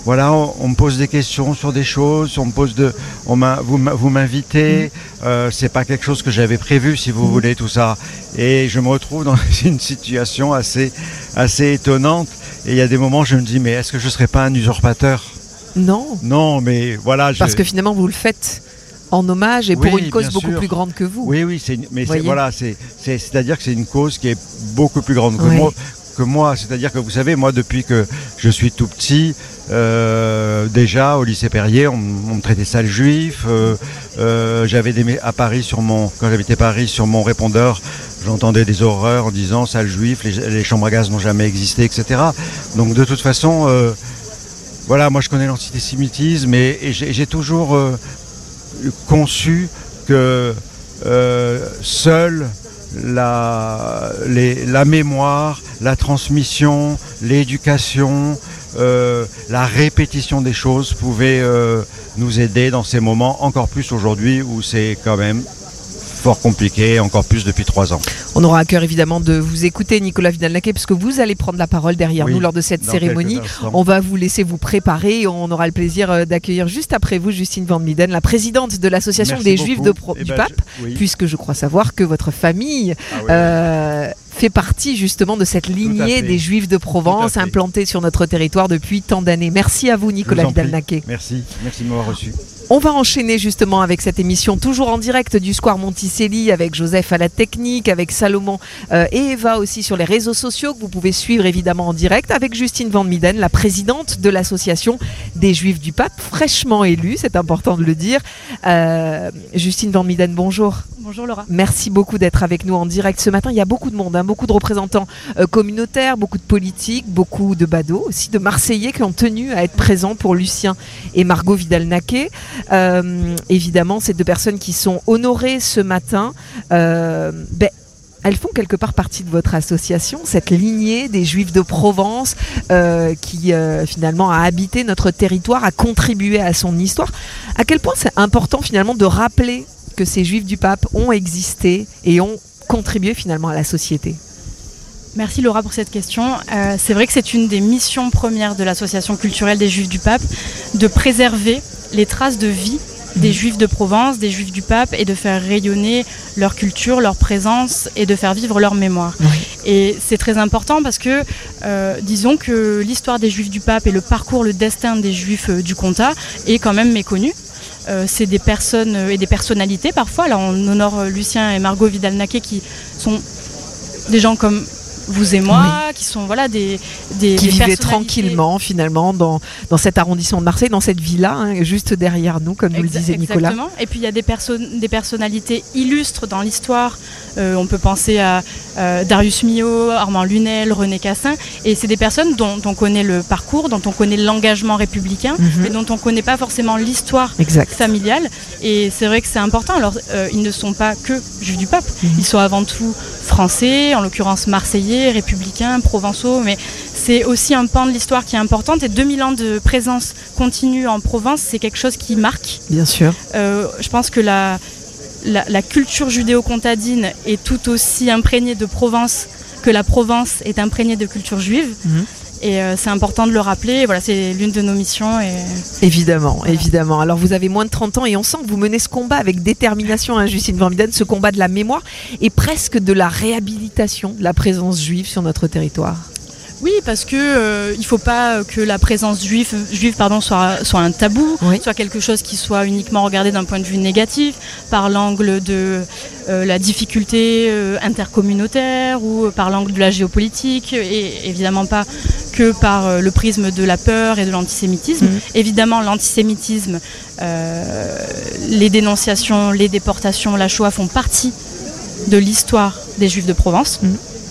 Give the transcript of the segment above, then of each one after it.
voilà, on me pose des questions sur des choses, vous m'invitez, c'est pas quelque chose que j'avais prévu, si vous voulez, tout ça. Et je me retrouve dans une situation assez étonnante. Et il y a des moments où je me dis, mais est-ce que je ne serais pas un usurpateur ? Non, mais voilà. Parce que finalement, vous le faites en hommage et pour une cause beaucoup plus grande que vous. Oui, c'est-à-dire que c'est une cause qui est beaucoup plus grande que moi. C'est-à-dire que vous savez, moi, depuis que je suis tout petit, déjà au lycée Perrier, on me traitait sale juif. J'avais quand j'habitais Paris, sur mon répondeur, j'entendais des horreurs en disant sale juif, les chambres à gaz n'ont jamais existé, etc. Donc de toute façon, voilà, moi je connais l'antisémitisme et j'ai toujours conçu que seule la mémoire, la transmission, l'éducation, la répétition des choses pouvaient nous aider dans ces moments, encore plus aujourd'hui où c'est quand même fort compliqué, encore plus depuis 3 ans. On aura à cœur évidemment de vous écouter, Nicolas Vidal-Naquet, puisque vous allez prendre la parole derrière nous lors de cette cérémonie. On va vous laisser vous préparer et on aura le plaisir d'accueillir juste après vous Justine Van Mieden, la présidente de l'association des Juifs du Pape, puisque je crois savoir que votre famille fait partie justement de cette lignée des Juifs de Provence implantés sur notre territoire depuis tant d'années. Merci à vous, Nicolas Vidal-Naquet. Merci de m'avoir reçu. On va enchaîner justement avec cette émission toujours en direct du Square Monticelli avec Joseph à la technique, avec Salomon et Eva aussi sur les réseaux sociaux que vous pouvez suivre évidemment en direct, avec Justine Van Mieden, la présidente de l'association des Juifs du Pape, fraîchement élue, c'est important de le dire. Justine Van Mieden, bonjour. Bonjour Laura. Merci beaucoup d'être avec nous en direct ce matin. Il y a beaucoup de monde, beaucoup de représentants communautaires, beaucoup de politiques, beaucoup de badauds, aussi de Marseillais qui ont tenu à être présents pour Lucien et Margot Vidal-Naquet. Évidemment, ces 2 personnes qui sont honorées ce matin, elles font quelque part partie de votre association, cette lignée des Juifs de Provence qui finalement a habité notre territoire, a contribué à son histoire. À quel point c'est important finalement de rappeler que ces Juifs du Pape ont existé et ont contribué finalement à la société. Merci Laura pour cette question. C'est vrai que c'est une des missions premières de l'association culturelle des Juifs du Pape de préserver les traces de vie des Juifs de Provence, des Juifs du Pape et de faire rayonner leur culture, leur présence et de faire vivre leur mémoire. Oui. Et c'est très important parce que disons que l'histoire des Juifs du Pape et le parcours, le destin des Juifs du Comtat est quand même méconnu. C'est des personnes et des personnalités parfois. Là, on honore Lucien et Margot Vidal-Naquet qui sont des gens comme vous et moi, qui sont des qui vivaient tranquillement finalement dans cet arrondissement de Marseille, dans cette villa juste derrière nous, comme nous le disait Nicolas. Exactement. Et puis il y a des personnalités illustres dans l'histoire. On peut penser à Darius Milhaud, Armand Lunel, René Cassin. Et c'est des personnes dont on connaît le parcours, dont on connaît l'engagement républicain, mais dont on ne connaît pas forcément l'histoire familiale. Et c'est vrai que c'est important. Alors, ils ne sont pas que Juifs du Pape. Ils sont avant tout français, en l'occurrence marseillais, républicains, provençaux. Mais c'est aussi un pan de l'histoire qui est important. Et 2000 ans de présence continue en Provence, c'est quelque chose qui marque. Bien sûr. Je pense que la culture judéo-comtadine est tout aussi imprégnée de Provence que la Provence est imprégnée de culture juive. Et c'est important de le rappeler. Voilà, c'est l'une de nos missions. Évidemment. Alors vous avez moins de 30 ans et on sent que vous menez ce combat avec détermination, Justine Van Mieden, ce combat de la mémoire et presque de la réhabilitation de la présence juive sur notre territoire. Oui, parce que il faut pas que la présence juive soit un tabou, soit quelque chose qui soit uniquement regardé d'un point de vue négatif, par l'angle de la difficulté intercommunautaire ou par l'angle de la géopolitique, et évidemment pas que par le prisme de la peur et de l'antisémitisme. Évidemment, l'antisémitisme, les dénonciations, les déportations, la Shoah font partie de l'histoire des Juifs de Provence.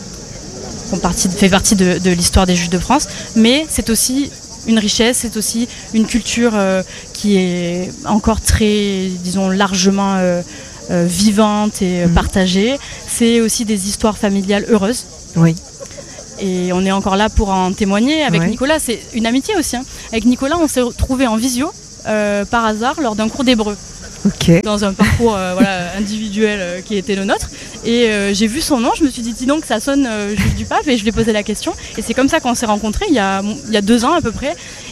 Fait partie de l'histoire des Juifs de France, mais c'est aussi une richesse, c'est aussi une culture qui est encore très, disons, largement vivante et partagée. C'est aussi des histoires familiales heureuses. Oui. Et on est encore là pour en témoigner avec Nicolas. C'est une amitié aussi. Avec Nicolas, on s'est retrouvés en visio par hasard lors d'un cours d'hébreu. Dans un parcours individuel qui était le nôtre, et j'ai vu son nom, je me suis dit dis donc ça sonne Juif du Pape, et je lui ai posé la question, et c'est comme ça qu'on s'est rencontrés il y a 2 ans à peu près,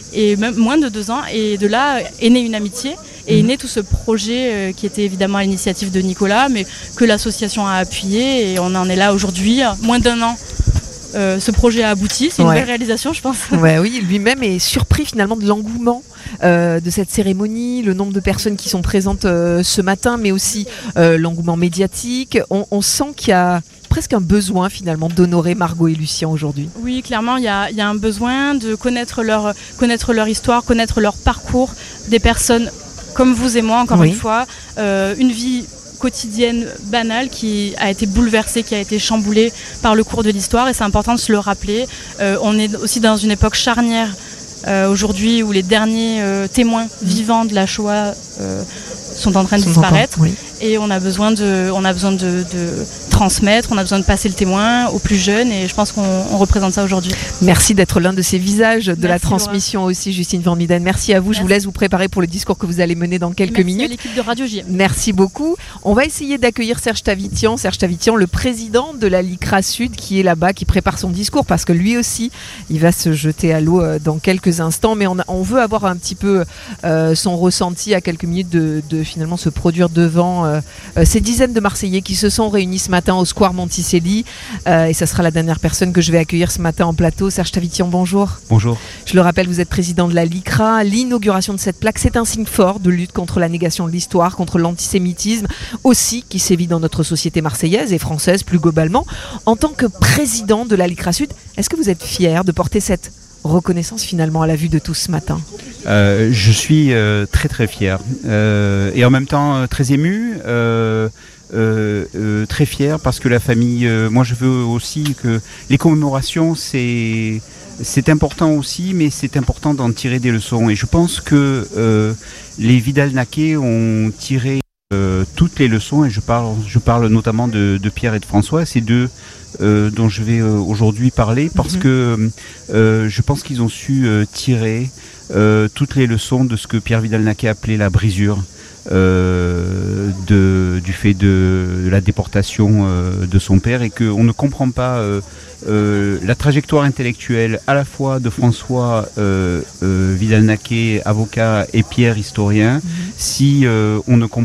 et même moins de 2 ans. Et de là est née une amitié. Et est né tout ce projet qui était évidemment à l'initiative de Nicolas, mais que l'association a appuyé. Et on en est là aujourd'hui, moins d'1 an. Ce projet a abouti, c'est une belle réalisation, je pense. Ouais, oui, lui-même est surpris finalement de l'engouement de cette cérémonie, le nombre de personnes qui sont présentes ce matin, mais aussi l'engouement médiatique. On sent qu'il y a presque un besoin finalement d'honorer Margot et Lucien aujourd'hui. Oui, clairement, il y a un besoin de connaître leur histoire, connaître leur parcours, des personnes comme vous et moi, encore une fois, une vie quotidienne banale qui a été bouleversée, qui a été chamboulée par le cours de l'histoire, et c'est important de se le rappeler. On est aussi dans une époque charnière aujourd'hui où les derniers témoins vivants de la Shoah sont en train de disparaître, et on a besoin de transmettre, on a besoin de passer le témoin aux plus jeunes, et je pense qu'on représente ça aujourd'hui. Merci d'être l'un de ces visages de la transmission aussi, Justine Van Miden. Merci à vous. Merci. Je vous laisse vous préparer pour le discours que vous allez mener dans quelques minutes. Merci à l'équipe de Radio J. Merci beaucoup. On va essayer d'accueillir Serge Tavitian, le président de la LICRA Sud, qui est là-bas, qui prépare son discours, parce que lui aussi, il va se jeter à l'eau dans quelques instants, mais on veut avoir un petit peu son ressenti à quelques minutes de finalement se produire devant ces dizaines de Marseillais qui se sont réunis ce matin au Square Monticelli, et ça sera la dernière personne que je vais accueillir ce matin en plateau. Serge Tavitian, bonjour. Bonjour. Je le rappelle, vous êtes président de la LICRA. L'inauguration de cette plaque, c'est un signe fort de lutte contre la négation de l'histoire, contre l'antisémitisme aussi, qui sévit dans notre société marseillaise et française plus globalement. En tant que président de la LICRA Sud, est-ce que vous êtes fier de porter cette reconnaissance finalement à la vue de tous ce matin? Je suis très très fier et en même temps très ému, très fier parce que la famille, moi je veux aussi que les commémorations c'est important aussi, mais c'est important d'en tirer des leçons, et je pense que les Vidal-Naquet ont tiré toutes les leçons, et je parle notamment de Pierre et de François, ces deux dont je vais aujourd'hui parler, parce que je pense qu'ils ont su tirer toutes les leçons de ce que Pierre Vidal-Naquet appelait la brisure, du fait de la déportation de son père, et qu'on ne comprend pas la trajectoire intellectuelle à la fois de François Vidal-Naquet, avocat, et Pierre, historien, si on ne comprend